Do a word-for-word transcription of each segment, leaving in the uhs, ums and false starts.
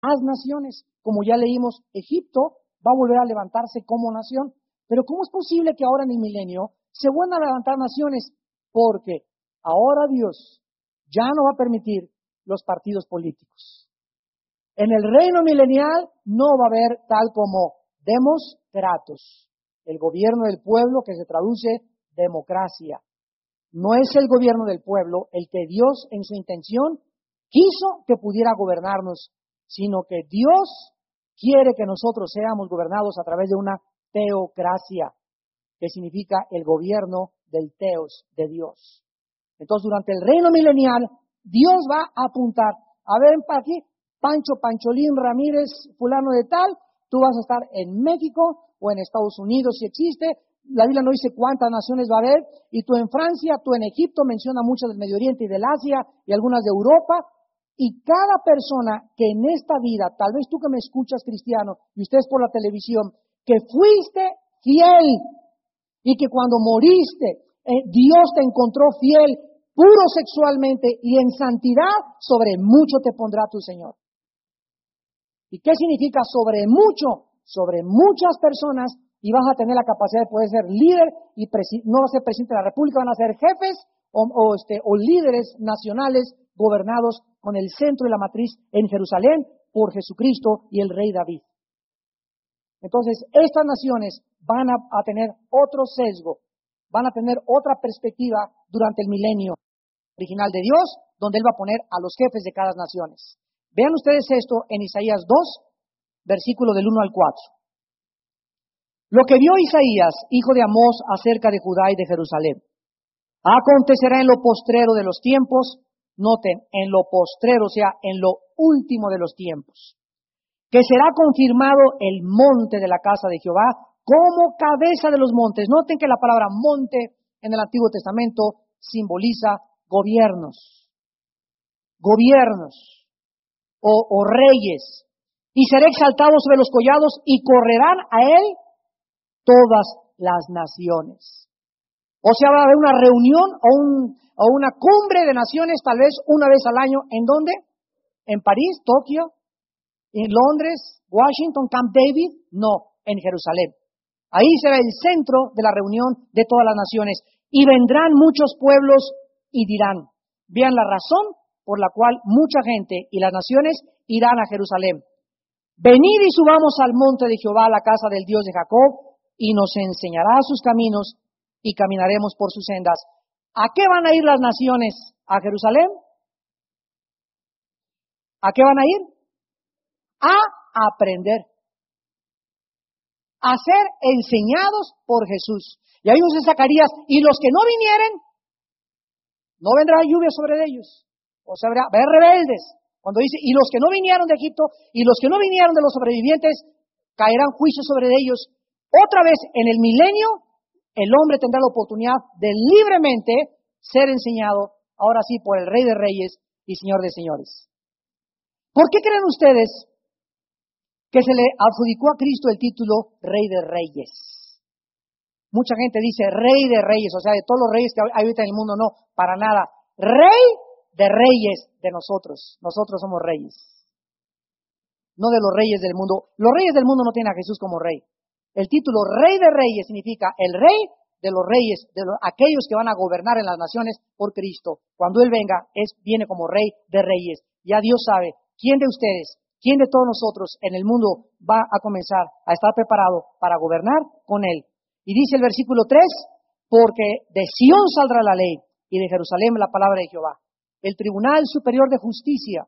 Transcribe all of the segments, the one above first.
Las naciones, como ya leímos, Egipto va a volver a levantarse como nación. Pero ¿cómo es posible que ahora en el milenio se vuelvan a levantar naciones? Porque ahora Dios ya no va a permitir los partidos políticos. En el reino milenial no va a haber tal como demos tratos, el gobierno del pueblo, que se traduce democracia. No es el gobierno del pueblo el que Dios en su intención quiso que pudiera gobernarnos, sino que Dios quiere que nosotros seamos gobernados a través de una teocracia, que significa el gobierno del teos, de Dios. Entonces, durante el reino milenial, Dios va a apuntar, a ver, aquí, Pancho Pancholín Ramírez, fulano de tal, tú vas a estar en México o en Estados Unidos si existe. La Biblia no dice cuántas naciones va a haber, y tú en Francia, tú en Egipto, menciona muchas del Medio Oriente y del Asia y algunas de Europa. Y cada persona que en esta vida, tal vez tú que me escuchas cristiano, y ustedes por la televisión, que fuiste fiel y que cuando moriste, eh, Dios te encontró fiel, puro sexualmente y en santidad, sobre mucho te pondrá tu Señor. ¿Y qué significa sobre mucho? Sobre muchas personas, y vas a tener la capacidad de poder ser líder, y presi- no vas a ser presidente de la República, van a ser jefes o, o, este, o líderes nacionales gobernados con el centro y la matriz en Jerusalén por Jesucristo y el rey David. Entonces, estas naciones van a, a tener otro sesgo, van a tener otra perspectiva durante el milenio original de Dios, donde Él va a poner a los jefes de cada nación. Vean ustedes esto en Isaías dos, versículo del uno al cuatro. Lo que vio Isaías, hijo de Amós, acerca de Judá y de Jerusalén. Acontecerá en lo postrero de los tiempos, noten, en lo postrero, o sea, en lo último de los tiempos, que será confirmado el monte de la casa de Jehová como cabeza de los montes. Noten que la palabra monte en el Antiguo Testamento simboliza gobiernos, gobiernos o, o reyes, y será exaltado sobre los collados y correrán a él todas las naciones. O sea, va a haber una reunión o, un, o una cumbre de naciones tal vez una vez al año. ¿En dónde? ¿En París, Tokio, en Londres, Washington, Camp David? No, en Jerusalén. Ahí será el centro de la reunión de todas las naciones. Y vendrán muchos pueblos y dirán, vean la razón por la cual mucha gente y las naciones irán a Jerusalén. Venid y subamos al monte de Jehová, a la casa del Dios de Jacob, y nos enseñará sus caminos y caminaremos por sus sendas. ¿A qué van a ir las naciones? ¿A Jerusalén? ¿A qué van a ir? A aprender, a ser enseñados por Jesús. Y ahí dice Zacarías, y los que no vinieren, no vendrá lluvia sobre ellos. O sea, habrá, habrá rebeldes. Cuando dice, y los que no vinieron de Egipto, y los que no vinieron de los sobrevivientes, caerán juicio sobre ellos. Otra vez, en el milenio, el hombre tendrá la oportunidad de libremente ser enseñado, ahora sí, por el Rey de Reyes y Señor de Señores. ¿Por qué creen ustedes que se le adjudicó a Cristo el título Rey de Reyes? Mucha gente dice Rey de Reyes, o sea, de todos los reyes que hay ahorita en el mundo, no, para nada. Rey de Reyes de nosotros, nosotros somos reyes, no de los reyes del mundo. Los reyes del mundo no tienen a Jesús como rey. El título Rey de Reyes significa el Rey de los Reyes, de los, aquellos que van a gobernar en las naciones por Cristo. Cuando Él venga, es, viene como Rey de Reyes. Ya Dios sabe quién de ustedes, quién de todos nosotros en el mundo va a comenzar a estar preparado para gobernar con Él. Y dice el versículo tres, porque de Sión saldrá la ley y de Jerusalén la palabra de Jehová. El Tribunal Superior de Justicia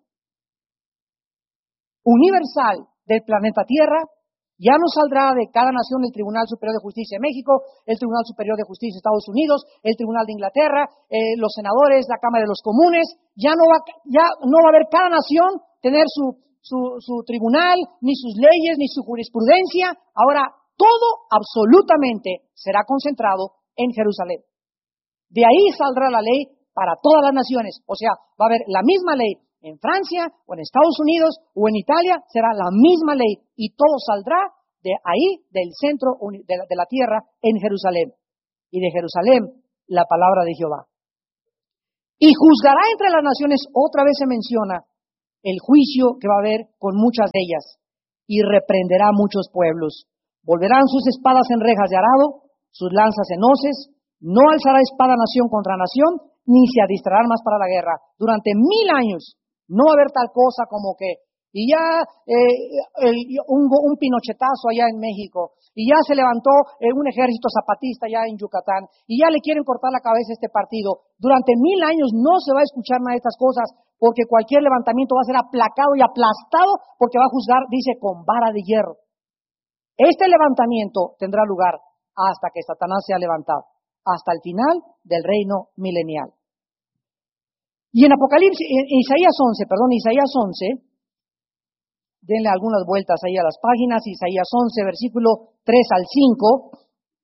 universal del planeta Tierra ya no saldrá de cada nación el Tribunal Superior de Justicia de México, el Tribunal Superior de Justicia de Estados Unidos, el Tribunal de Inglaterra, eh, los senadores, la Cámara de los Comunes. Ya no va, ya no va a haber cada nación tener su, su, su tribunal, ni sus leyes, ni su jurisprudencia. Ahora todo absolutamente será concentrado en Jerusalén. De ahí saldrá la ley para todas las naciones. O sea, va a haber la misma ley en Francia, o en Estados Unidos, o en Italia, será la misma ley, y todo saldrá de ahí, del centro de la, de la tierra, en Jerusalén. Y de Jerusalén, la palabra de Jehová. Y juzgará entre las naciones, otra vez se menciona, el juicio que va a haber con muchas de ellas, y reprenderá a muchos pueblos. Volverán sus espadas en rejas de arado, sus lanzas en hoces, no alzará espada nación contra nación, ni se adistrarán más para la guerra. Durante mil años no va a haber tal cosa como que, y ya eh, el, un, un pinochetazo allá en México, y ya se levantó eh, un ejército zapatista allá en Yucatán, y ya le quieren cortar la cabeza a este partido. Durante mil años no se va a escuchar nada de estas cosas, porque cualquier levantamiento va a ser aplacado y aplastado, porque va a juzgar, dice, con vara de hierro. Este levantamiento tendrá lugar hasta que Satanás sea levantado, hasta el final del reino milenial. Y en Apocalipsis, en Isaías once, perdón, Isaías once, denle algunas vueltas ahí a las páginas, Isaías once, versículo tres al cinco,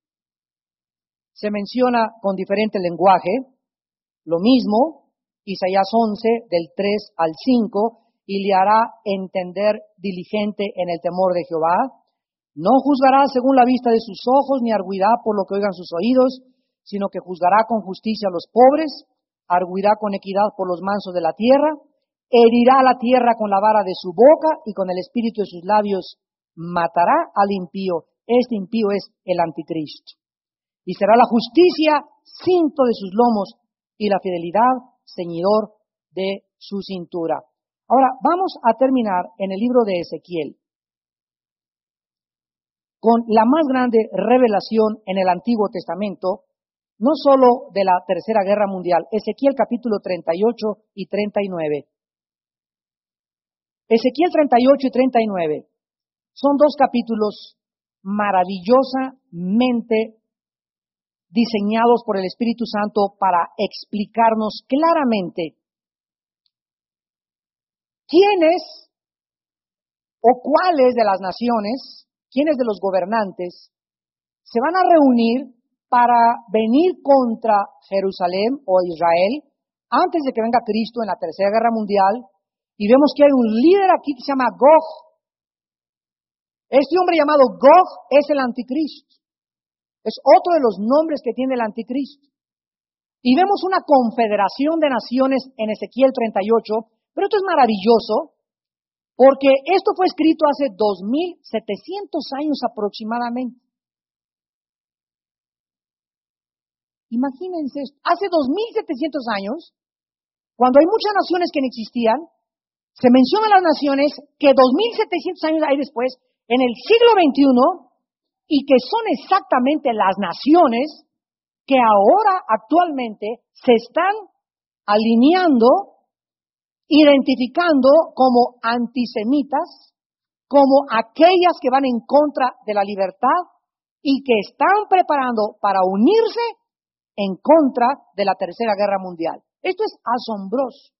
se menciona con diferente lenguaje, lo mismo, Isaías once, del tres al cinco, y le hará entender diligente en el temor de Jehová. No juzgará según la vista de sus ojos, ni arguirá por lo que oigan sus oídos, sino que juzgará con justicia a los pobres, arguirá con equidad por los mansos de la tierra, herirá la tierra con la vara de su boca y con el espíritu de sus labios matará al impío. Este impío es el anticristo. Y será la justicia cinto de sus lomos y la fidelidad ceñidor de su cintura. Ahora, vamos a terminar en el libro de Ezequiel, con la más grande revelación en el Antiguo Testamento, no solo de la Tercera Guerra Mundial, Ezequiel capítulo treinta y ocho y treinta y nueve. Ezequiel treinta y ocho y treinta y nueve son dos capítulos maravillosamente diseñados por el Espíritu Santo para explicarnos claramente quiénes o cuáles de las naciones, quiénes de los gobernantes se van a reunir para venir contra Jerusalén o Israel antes de que venga Cristo en la Tercera Guerra Mundial. Y vemos que hay un líder aquí que se llama Gog. Este hombre llamado Gog es el anticristo. Es otro de los nombres que tiene el anticristo. Y vemos una confederación de naciones en Ezequiel treinta y ocho, pero esto es maravilloso porque esto fue escrito hace dos mil setecientos años aproximadamente. Imagínense esto, hace dos mil setecientos años, cuando hay muchas naciones que no existían, se mencionan las naciones que dos mil setecientos años hay después, en el siglo veintiuno, y que son exactamente las naciones que ahora actualmente se están alineando, identificando como antisemitas, como aquellas que van en contra de la libertad y que están preparando para unirse en contra de la Tercera Guerra Mundial. Esto es asombroso.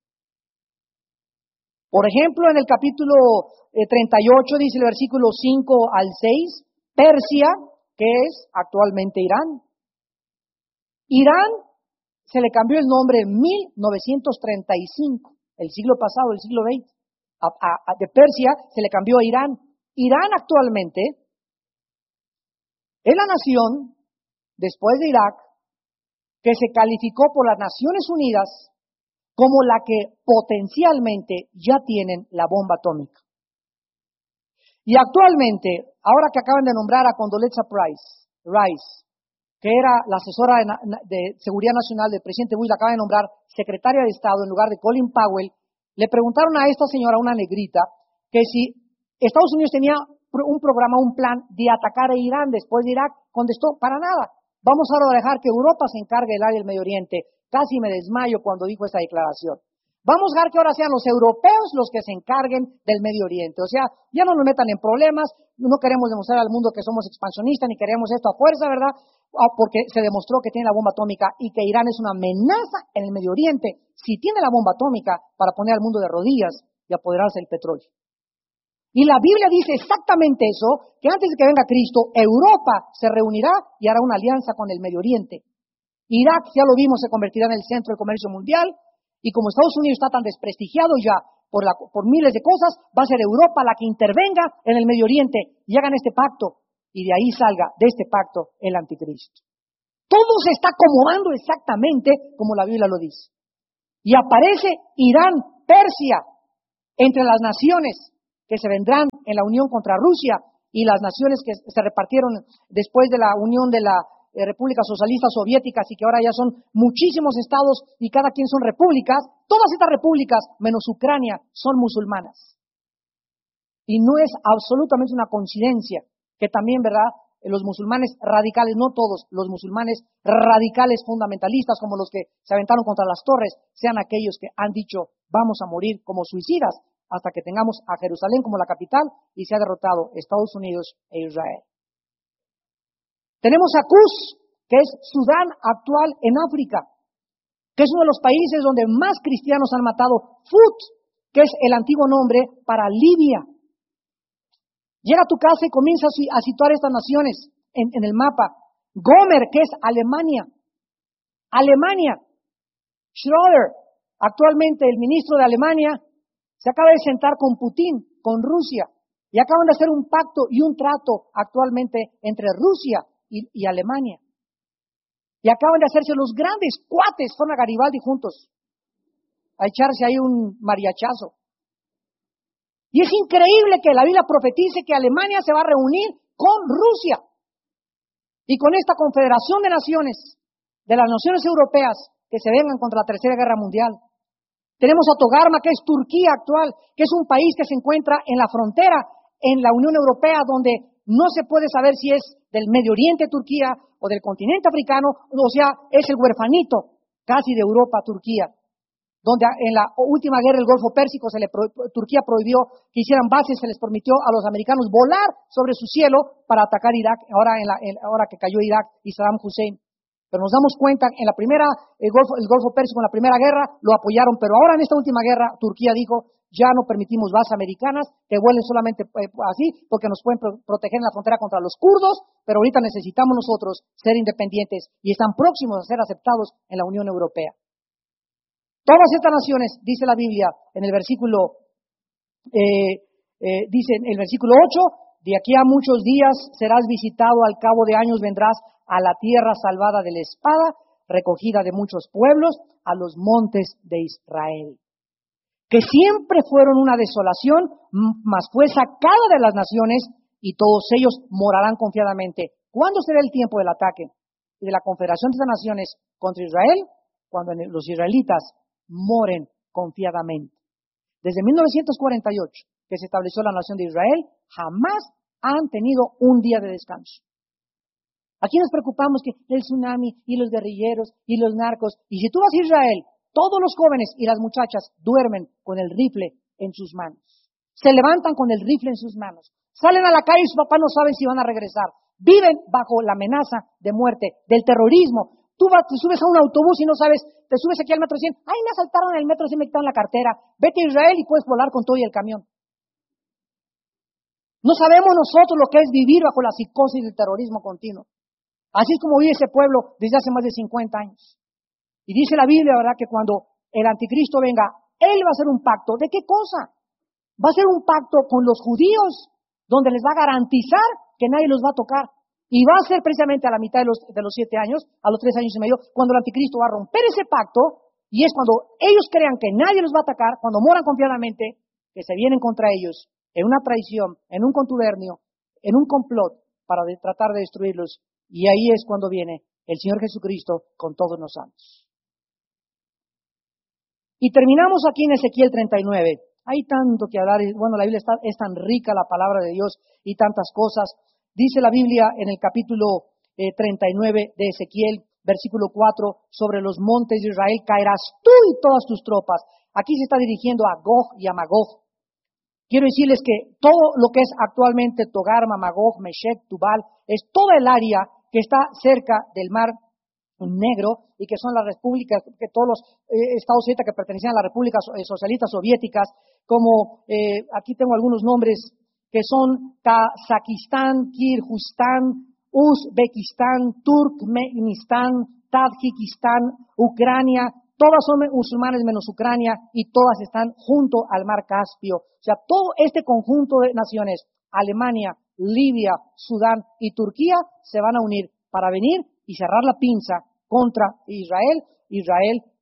Por ejemplo, en el capítulo eh, treinta y ocho dice el versículo cinco al seis, Persia, que es actualmente Irán. Irán se le cambió el nombre en mil novecientos treinta y cinco, el siglo pasado, el siglo veinte. A, a, a, de Persia se le cambió a Irán. Irán actualmente es la nación, después de Irak, que se calificó por las Naciones Unidas como la que potencialmente ya tienen la bomba atómica. Y actualmente, ahora que acaban de nombrar a Condoleezza Rice, Rice, que era la asesora de, de Seguridad Nacional del presidente Bush, la acaban de nombrar secretaria de Estado en lugar de Colin Powell, le preguntaron a esta señora, una negrita, que si Estados Unidos tenía un programa, un plan de atacar a Irán después de Irak. Contestó, para nada. Vamos ahora a dejar que Europa se encargue del área del Medio Oriente. Casi me desmayo cuando dijo esta declaración. Vamos a dejar que ahora sean los europeos los que se encarguen del Medio Oriente. O sea, ya no nos metan en problemas, no queremos demostrar al mundo que somos expansionistas, ni queremos esto a fuerza, ¿verdad? Porque se demostró que tiene la bomba atómica y que Irán es una amenaza en el Medio Oriente si tiene la bomba atómica para poner al mundo de rodillas y apoderarse del petróleo. Y la Biblia dice exactamente eso, que antes de que venga Cristo, Europa se reunirá y hará una alianza con el Medio Oriente. Irak, ya lo vimos, se convertirá en el centro del comercio mundial, y como Estados Unidos está tan desprestigiado ya por, la, por miles de cosas, va a ser Europa la que intervenga en el Medio Oriente y hagan este pacto, y de ahí salga de este pacto el anticristo. Todo se está acomodando exactamente como la Biblia lo dice. Y aparece Irán, Persia, entre las naciones que se vendrán en la unión contra Rusia y las naciones que se repartieron después de la unión de la eh, República Socialista Soviética y que ahora ya son muchísimos estados y cada quien son repúblicas, todas estas repúblicas, menos Ucrania, son musulmanas. Y no es absolutamente una coincidencia que también, ¿verdad?, los musulmanes radicales, no todos, los musulmanes radicales fundamentalistas como los que se aventaron contra las torres, sean aquellos que han dicho vamos a morir como suicidas hasta que tengamos a Jerusalén como la capital y se ha derrotado Estados Unidos e Israel. Tenemos a Cus, que es Sudán actual en África, que es uno de los países donde más cristianos han matado. Fut, que es el antiguo nombre para Libia. Llega a tu casa y comienza a situar estas naciones en, en el mapa. Gomer, que es Alemania. Alemania. Schröder, actualmente el ministro de Alemania, se acaba de sentar con Putin, con Rusia, y acaban de hacer un pacto y un trato actualmente entre Rusia y, y Alemania. Y acaban de hacerse los grandes cuates, fueron a Garibaldi juntos, a echarse ahí un mariachazo. Y es increíble que la Biblia profetice que Alemania se va a reunir con Rusia. Y con esta confederación de naciones, de las naciones europeas, que se vengan contra la Tercera Guerra Mundial. Tenemos a Togarma, que es Turquía actual, que es un país que se encuentra en la frontera, en la Unión Europea, donde no se puede saber si es del Medio Oriente Turquía o del continente africano, o sea, es el huerfanito casi de Europa, Turquía. Donde en la última guerra del Golfo Pérsico se le pro, Turquía prohibió que hicieran bases, se les permitió a los americanos volar sobre su cielo para atacar Irak, ahora, en la, en, ahora que cayó Irak y Saddam Hussein. Pero nos damos cuenta, en la primera, el Golfo, el Golfo Pérsico, en la primera guerra, lo apoyaron, pero ahora en esta última guerra, Turquía dijo, ya no permitimos bases americanas que vuelen solamente eh, así, porque nos pueden pro, proteger en la frontera contra los kurdos, pero ahorita necesitamos nosotros ser independientes y están próximos a ser aceptados en la Unión Europea. Todas estas naciones, dice la Biblia en el versículo, eh, eh, dice en el versículo ocho, de aquí a muchos días serás visitado, al cabo de años vendrás a la tierra salvada de la espada, recogida de muchos pueblos, a los montes de Israel, que siempre fueron una desolación, mas fue sacada de las naciones y todos ellos morarán confiadamente. ¿Cuándo será el tiempo del ataque y de la confederación de las naciones contra Israel? Cuando los israelitas moren confiadamente. Desde mil novecientos cuarenta y ocho, que se estableció la nación de Israel, jamás han tenido un día de descanso. Aquí nos preocupamos que el tsunami y los guerrilleros y los narcos, y si tú vas a Israel, todos los jóvenes y las muchachas duermen con el rifle en sus manos. Se levantan con el rifle en sus manos. Salen a la calle y sus papás no saben si van a regresar. Viven bajo la amenaza de muerte, del terrorismo. Tú vas, te subes a un autobús y no sabes, te subes aquí al metro cien, ay, me asaltaron en el metro cien, me quitaron la cartera. Vete a Israel y puedes volar con todo y el camión. No sabemos nosotros lo que es vivir bajo la psicosis del terrorismo continuo. Así es como vive ese pueblo desde hace más de cincuenta años. Y dice la Biblia, ¿verdad?, que cuando el anticristo venga, él va a hacer un pacto. ¿De qué cosa? Va a hacer un pacto con los judíos, donde les va a garantizar que nadie los va a tocar. Y va a ser precisamente a la mitad de los, de los siete años, a los tres años y medio, cuando el anticristo va a romper ese pacto, y es cuando ellos crean que nadie los va a atacar, cuando moran confiadamente, que se vienen contra ellos, en una traición, en un contubernio, en un complot, para de, tratar de destruirlos. Y ahí es cuando viene el Señor Jesucristo con todos los santos. Y terminamos aquí en Ezequiel treinta y nueve. Hay tanto que hablar, bueno, la Biblia está, es tan rica, la palabra de Dios, y tantas cosas. Dice la Biblia en el capítulo eh, treinta y nueve de Ezequiel, versículo cuatro, sobre los montes de Israel caerás tú y todas tus tropas. Aquí se está dirigiendo a Gog y a Magog. Quiero decirles que todo lo que es actualmente Togarma, Magog, Meshech, Tubal, es toda el área que está cerca del mar Negro y que son las repúblicas, que todos los eh, estados que pertenecían a las repúblicas socialistas soviéticas, como eh, aquí tengo algunos nombres que son Kazajistán, Kirguistán, Uzbekistán, Turkmenistán, Tadjikistán, Ucrania, todas son musulmanes menos Ucrania y todas están junto al mar Caspio. O sea, todo este conjunto de naciones, Alemania, Libia, Sudán y Turquía, se van a unir para venir y cerrar la pinza contra Israel. Israel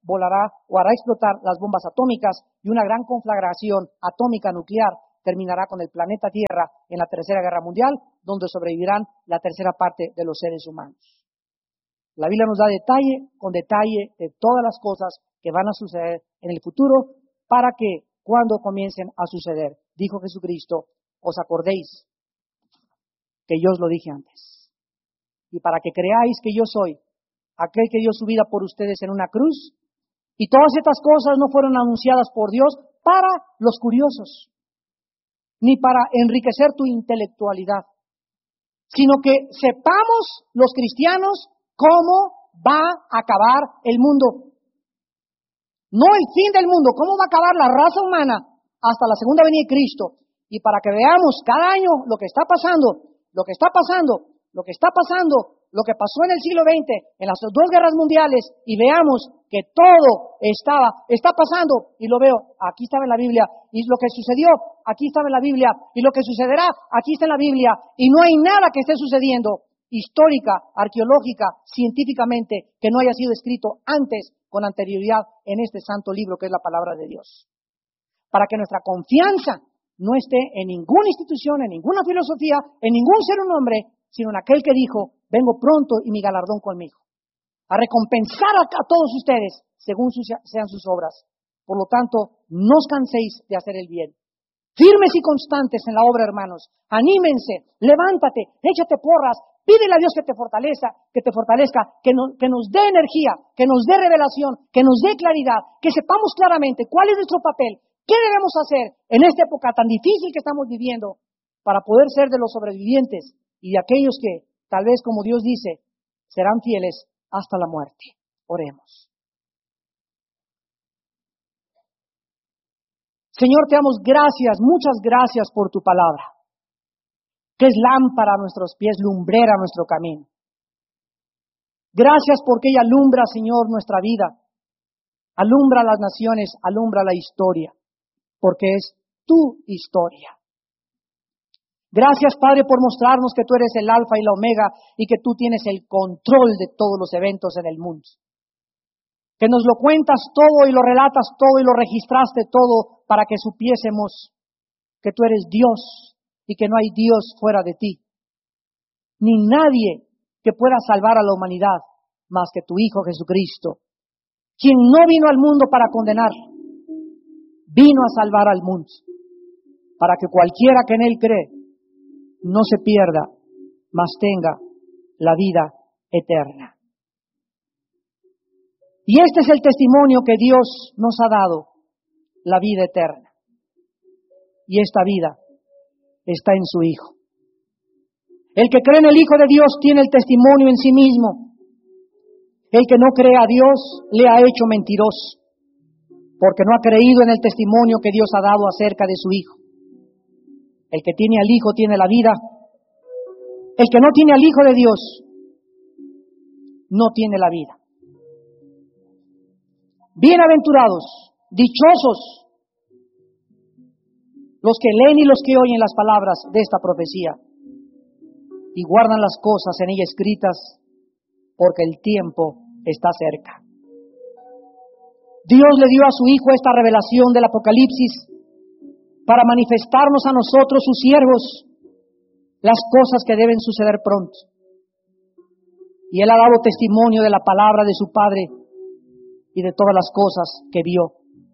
volará o hará explotar las bombas atómicas y una gran conflagración atómica nuclear terminará con el planeta Tierra en la Tercera Guerra Mundial, donde sobrevivirán la tercera parte de los seres humanos. La Biblia nos da detalle con detalle de todas las cosas que van a suceder en el futuro para que cuando comiencen a suceder, dijo Jesucristo, os acordéis que yo os lo dije antes. Y para que creáis que yo soy aquel que dio su vida por ustedes en una cruz, y todas estas cosas no fueron anunciadas por Dios para los curiosos, ni para enriquecer tu intelectualidad, sino que sepamos los cristianos cómo va a acabar el mundo. No el fin del mundo, cómo va a acabar la raza humana hasta la segunda venida de Cristo. Y para que veamos cada año lo que está pasando, lo que está pasando, lo que está pasando, lo que pasó en el siglo veinte, en las dos guerras mundiales, y veamos que todo estaba, está pasando, y lo veo, aquí estaba en la Biblia, y lo que sucedió, aquí estaba en la Biblia, y lo que sucederá, aquí está en la Biblia, y no hay nada que esté sucediendo, histórica, arqueológica, científicamente, que no haya sido escrito antes, con anterioridad, en este santo libro que es la palabra de Dios. Para que nuestra confianza no esté en ninguna institución, en ninguna filosofía, en ningún ser un hombre, sino en aquel que dijo, vengo pronto y mi galardón conmigo, a recompensar a, a todos ustedes según sus, sean sus obras. Por lo tanto, no os canséis de hacer el bien. Firmes y constantes en la obra, hermanos. Anímense, levántate, échate porras, pídele a Dios que te fortalezca, que te fortalezca, que, no, que nos dé energía, que nos dé revelación, que nos dé claridad, que sepamos claramente cuál es nuestro papel, qué debemos hacer en esta época tan difícil que estamos viviendo para poder ser de los sobrevivientes y de aquellos que, tal vez como Dios dice, serán fieles hasta la muerte. Oremos. Señor, te damos gracias, muchas gracias por tu palabra, que es lámpara a nuestros pies, lumbrera a nuestro camino. Gracias porque ella alumbra, Señor, nuestra vida, alumbra las naciones, alumbra la historia, porque es tu historia. Gracias, Padre, por mostrarnos que tú eres el alfa y la omega y que tú tienes el control de todos los eventos en el mundo. Que nos lo cuentas todo y lo relatas todo y lo registraste todo para que supiésemos que tú eres Dios y que no hay Dios fuera de ti, ni nadie que pueda salvar a la humanidad más que tu Hijo Jesucristo, quien no vino al mundo para condenar, vino a salvar al mundo, para que cualquiera que en él cree no se pierda, mas tenga la vida eterna. Y este es el testimonio que Dios nos ha dado, la vida eterna. Y esta vida está en su Hijo. El que cree en el Hijo de Dios tiene el testimonio en sí mismo. El que no cree a Dios le ha hecho mentiroso, porque no ha creído en el testimonio que Dios ha dado acerca de su Hijo. El que tiene al Hijo tiene la vida. El que no tiene al Hijo de Dios no tiene la vida. Bienaventurados, dichosos, los que leen y los que oyen las palabras de esta profecía y guardan las cosas en ella escritas, porque el tiempo está cerca. Dios le dio a su Hijo esta revelación del Apocalipsis para manifestarnos a nosotros, sus siervos, las cosas que deben suceder pronto. Y Él ha dado testimonio de la palabra de su Padre y de todas las cosas que vio.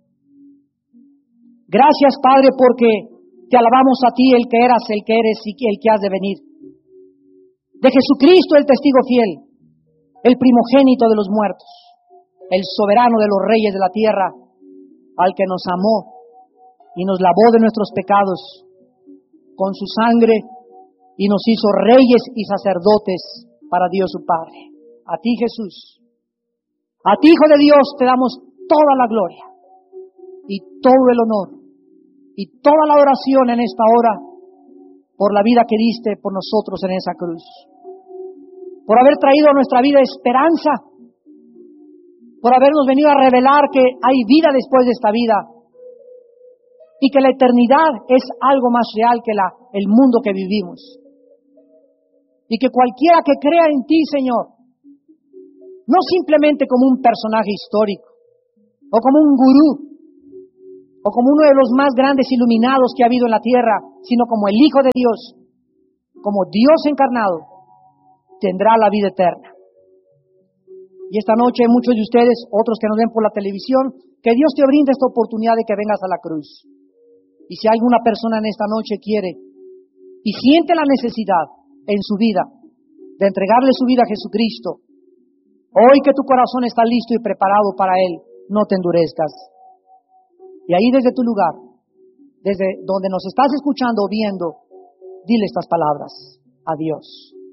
Gracias, Padre, porque te alabamos a ti, el que eras, el que eres y el que has de venir. De Jesucristo, el testigo fiel, el primogénito de los muertos, el soberano de los reyes de la tierra, al que nos amó y nos lavó de nuestros pecados con su sangre y nos hizo reyes y sacerdotes para Dios su Padre. A ti, Jesús, a ti, Hijo de Dios, te damos toda la gloria y todo el honor y toda la adoración en esta hora por la vida que diste por nosotros en esa cruz, por haber traído a nuestra vida esperanza, por habernos venido a revelar que hay vida después de esta vida y que la eternidad es algo más real que la, el mundo que vivimos. Y que cualquiera que crea en ti, Señor, no simplemente como un personaje histórico, o como un gurú, o como uno de los más grandes iluminados que ha habido en la tierra, sino como el Hijo de Dios, como Dios encarnado, tendrá la vida eterna. Y esta noche muchos de ustedes, otros que nos ven por la televisión, que Dios te brinde esta oportunidad de que vengas a la cruz. Y si alguna persona en esta noche quiere y siente la necesidad en su vida de entregarle su vida a Jesucristo, hoy que tu corazón está listo y preparado para Él, no te endurezcas. Y ahí desde tu lugar, desde donde nos estás escuchando o viendo, dile estas palabras a Dios.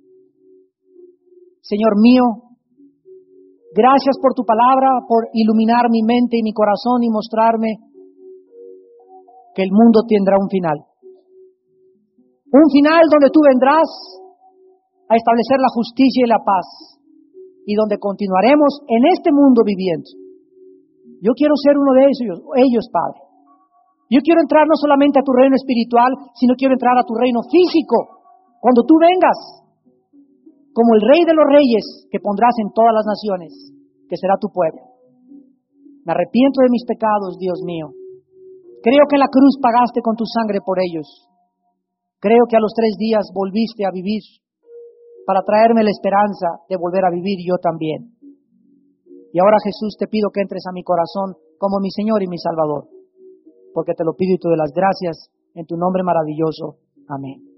Señor mío, gracias por tu palabra, por iluminar mi mente y mi corazón y mostrarme que el mundo tendrá un final. Un final donde tú vendrás a establecer la justicia y la paz y donde continuaremos en este mundo viviendo. Yo quiero ser uno de ellos, ellos, Padre. Yo quiero entrar no solamente a tu reino espiritual, sino quiero entrar a tu reino físico. Cuando tú vengas, como el Rey de los Reyes que pondrás en todas las naciones, que será tu pueblo. Me arrepiento de mis pecados, Dios mío. Creo que en la cruz pagaste con tu sangre por ellos. Creo que a los tres días volviste a vivir para traerme la esperanza de volver a vivir yo también. Y ahora, Jesús, te pido que entres a mi corazón como mi Señor y mi Salvador, porque te lo pido y te doy las gracias en tu nombre maravilloso. Amén.